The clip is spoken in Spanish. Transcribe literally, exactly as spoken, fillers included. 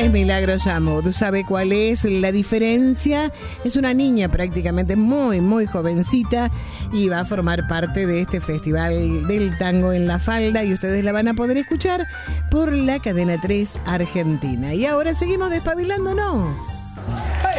es Milagros Amud. ¿Sabe cuál es la diferencia? Es una niña prácticamente muy, muy jovencita y va a formar parte de este festival del tango en La Falda y ustedes la van a poder escuchar por la Cadena tres Argentina. Y ahora seguimos despabilándonos.